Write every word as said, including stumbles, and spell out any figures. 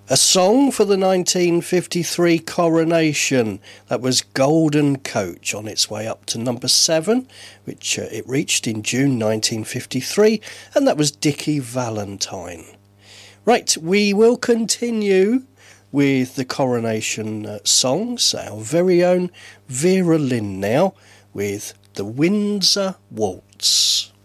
A song for the nineteen fifty-three coronation. That was Golden Coach, on its way up to number seven, which uh, it reached in June nineteen fifty-three, and that was Dickie Valentine. Right, we will continue with the coronation uh, songs. Our very own Vera Lynn now with the Windsor Waltz.